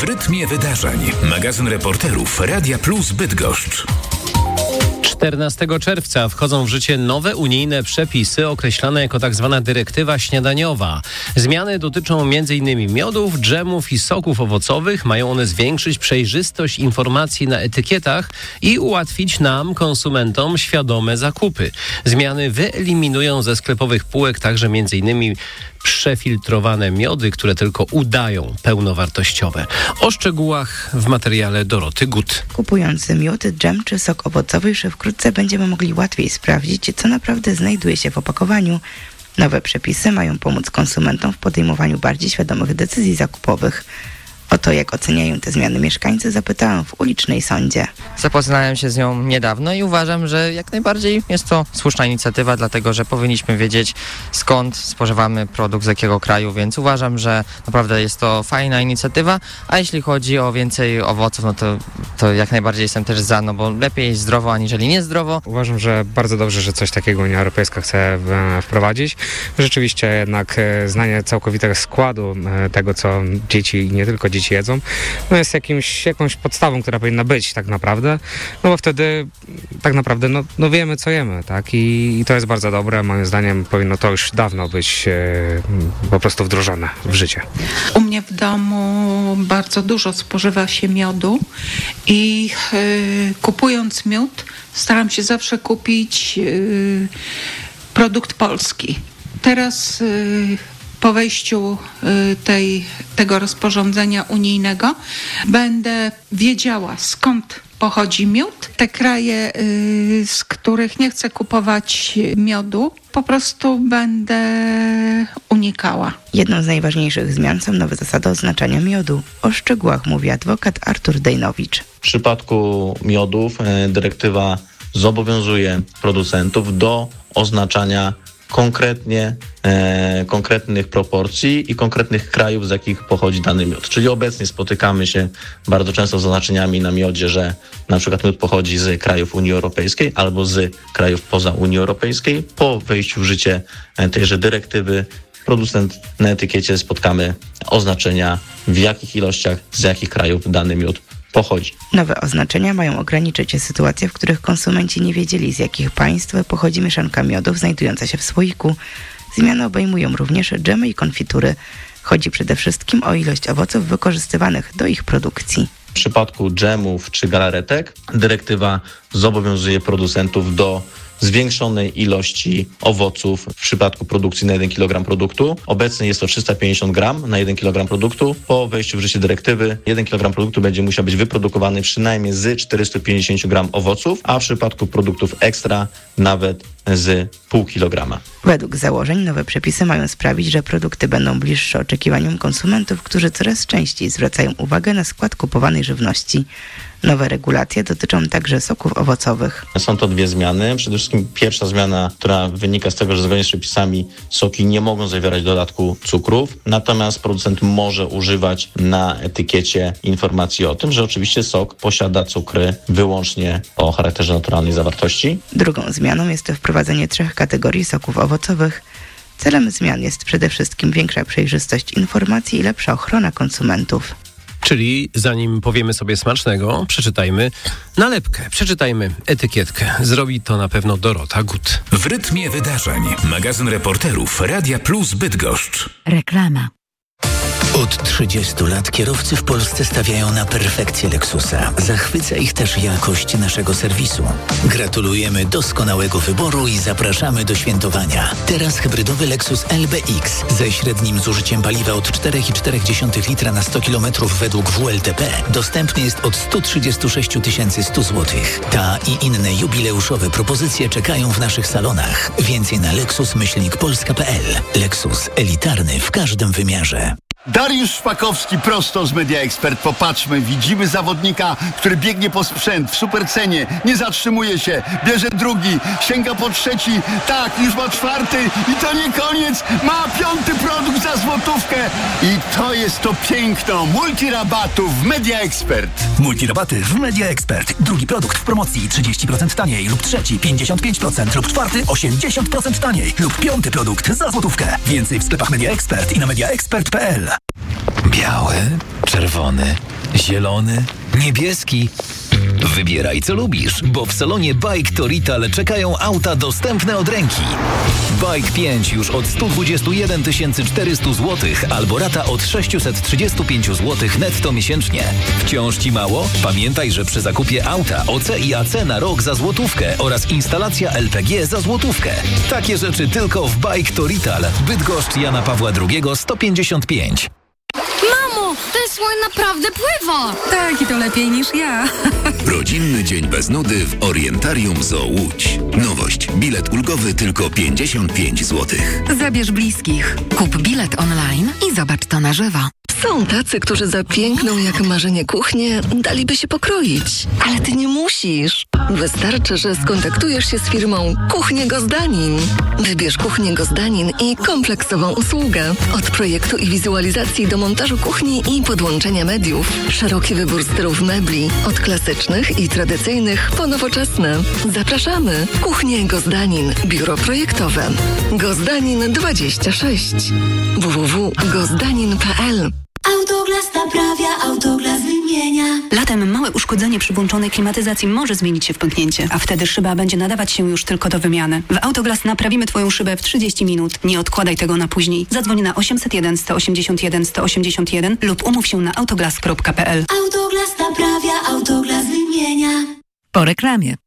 rytmie wydarzeń. Magazyn reporterów Radia Plus Bydgoszcz. 14 czerwca wchodzą w życie nowe unijne przepisy określane jako tzw. dyrektywa śniadaniowa. Zmiany dotyczą m.in. miodów, dżemów i soków owocowych. Mają one zwiększyć przejrzystość informacji na etykietach i ułatwić nam, konsumentom, świadome zakupy. Zmiany wyeliminują ze sklepowych półek także m.in. przefiltrowane miody, które tylko udają pełnowartościowe. O szczegółach w materiale Doroty Gut. Kupując miód, dżem czy sok owocowy, już wkrótce będziemy mogli łatwiej sprawdzić, co naprawdę znajduje się w opakowaniu. Nowe przepisy mają pomóc konsumentom w podejmowaniu bardziej świadomych decyzji zakupowych. O to, jak oceniają te zmiany mieszkańcy, zapytałam w ulicznej sądzie. Zapoznałem się z nią niedawno i uważam, że jak najbardziej jest to słuszna inicjatywa, dlatego że powinniśmy wiedzieć, skąd spożywamy produkt, z jakiego kraju, więc uważam, że naprawdę jest to fajna inicjatywa, a jeśli chodzi o więcej owoców, no to jak najbardziej jestem też za, no bo lepiej jeść zdrowo, aniżeli niezdrowo. Uważam, że bardzo dobrze, że coś takiego Unia Europejska chce wprowadzić. Rzeczywiście jednak znanie całkowitego składu tego, co dzieci i nie tylko dzieci jedzą, no jest jakąś podstawą, która powinna być tak naprawdę, no bo wtedy tak naprawdę no wiemy, co jemy, tak? I to jest bardzo dobre. Moim zdaniem powinno to już dawno być po prostu wdrożone w życie. U mnie w domu bardzo dużo spożywa się miodu i kupując miód staram się zawsze kupić produkt polski. Teraz po wejściu tego rozporządzenia unijnego będę wiedziała, skąd pochodzi miód. Te kraje, z których nie chcę kupować miodu, po prostu będę unikała. Jedną z najważniejszych zmian są nowe zasady oznaczania miodu. O szczegółach mówi adwokat Artur Dejnowicz. W przypadku miodów dyrektywa zobowiązuje producentów do oznaczania konkretnych proporcji i konkretnych krajów, z jakich pochodzi dany miód. Czyli obecnie spotykamy się bardzo często z oznaczeniami na miodzie, że na przykład miód pochodzi z krajów Unii Europejskiej albo z krajów poza Unii Europejskiej. Po wejściu w życie tejże dyrektywy producent na etykiecie spotkamy oznaczenia, w jakich ilościach, z jakich krajów dany miód pochodzi. Nowe oznaczenia mają ograniczyć sytuacje, w których konsumenci nie wiedzieli, z jakich państw pochodzi mieszanka miodów znajdująca się w słoiku. Zmiany obejmują również dżemy i konfitury. Chodzi przede wszystkim o ilość owoców wykorzystywanych do ich produkcji. W przypadku dżemów czy galaretek dyrektywa zobowiązuje producentów do zwiększonej ilości owoców w przypadku produkcji na 1 kg produktu. Obecnie jest to 350 gram na 1 kg produktu. Po wejściu w życie dyrektywy 1 kg produktu będzie musiał być wyprodukowany przynajmniej z 450 gram owoców, a w przypadku produktów ekstra nawet z pół kilograma. Według założeń nowe przepisy mają sprawić, że produkty będą bliższe oczekiwaniom konsumentów, którzy coraz częściej zwracają uwagę na skład kupowanej żywności. Nowe regulacje dotyczą także soków owocowych. Są to dwie zmiany. Przede wszystkim pierwsza zmiana, która wynika z tego, że zgodnie z przepisami soki nie mogą zawierać dodatku cukrów, natomiast producent może używać na etykiecie informacji o tym, że oczywiście sok posiada cukry wyłącznie o charakterze naturalnej zawartości. Drugą zmianą jest wprowadzenie 3 kategorii soków owocowych. Celem zmian jest przede wszystkim większa przejrzystość informacji i lepsza ochrona konsumentów. Czyli zanim powiemy sobie smacznego, przeczytajmy nalepkę, przeczytajmy etykietkę. Zrobi to na pewno Dorota Gut. W rytmie wydarzeń. Magazyn reporterów Radia Plus Bydgoszcz. Reklama. Od 30 lat kierowcy w Polsce stawiają na perfekcję Lexusa. Zachwyca ich też jakość naszego serwisu. Gratulujemy doskonałego wyboru i zapraszamy do świętowania. Teraz hybrydowy Lexus LBX ze średnim zużyciem paliwa od 4,4 litra na 100 km według WLTP dostępny jest od 136 100 zł. Ta i inne jubileuszowe propozycje czekają w naszych salonach. Więcej na lexus-polska.pl. Lexus elitarny w każdym wymiarze. Dariusz Szpakowski prosto z Media Expert. Popatrzmy, widzimy zawodnika, który biegnie po sprzęt w supercenie, nie zatrzymuje się, bierze drugi, sięga po trzeci, tak, już ma czwarty i to nie koniec, ma 5. produkt za złotówkę i to jest to piękno multirabatów w Media Expert. Multirabaty w Media Expert. Drugi produkt w promocji 30% taniej lub trzeci 55% lub czwarty 80% taniej lub 5. produkt za złotówkę. Więcej w sklepach Media Expert i na mediaexpert.pl. Białe, czerwony, zielony, niebieski. Wybieraj co lubisz, bo w salonie Bike to Retail czekają auta dostępne od ręki. Bike 5 już od 121 400 zł albo rata od 635 zł netto miesięcznie. Wciąż Ci mało? Pamiętaj, że przy zakupie auta OC i AC na rok za złotówkę oraz instalacja LPG za złotówkę. Takie rzeczy tylko w Bike to Retail. Bydgoszcz Jana Pawła II 155. Mamo, ten słoń naprawdę pływa! Tak, i to lepiej niż ja. Rodzinny dzień bez nudy w Orientarium Zoo Łódź. Nowość. Bilet ulgowy tylko 55 zł. Zabierz bliskich. Kup bilet online i zobacz to na żywo. Są tacy, którzy za piękną jak marzenie kuchnię daliby się pokroić. Ale ty nie musisz. Wystarczy, że skontaktujesz się z firmą Kuchnie Gozdanin. Wybierz Kuchnię Gozdanin i kompleksową usługę. Od projektu i wizualizacji do montażu kuchni i podłączenia mediów. Szeroki wybór stylów mebli. Od klasycznych i tradycyjnych po nowoczesne. Zapraszamy. Kuchnie Gozdanin. Biuro projektowe. Gozdanin 26. www.gozdanin.pl. Autoglas naprawia, Autoglas wymienia. Latem małe uszkodzenie przy włączonej klimatyzacji może zmienić się w pęknięcie, a wtedy szyba będzie nadawać się już tylko do wymiany. W Autoglas naprawimy Twoją szybę w 30 minut. Nie odkładaj tego na później. Zadzwoń na 801 181 181 lub umów się na autoglas.pl. Autoglas naprawia, Autoglas wymienia. Po reklamie.